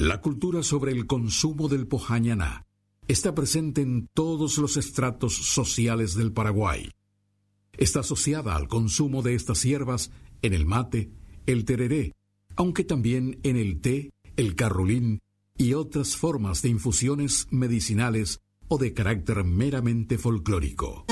La cultura sobre el consumo del pojañaná está presente en todos los estratos sociales del Paraguay. Está asociada al consumo de estas hierbas en el mate, el tereré, aunque también en el té, el carrulín y otras formas de infusiones medicinales o de carácter meramente folclórico.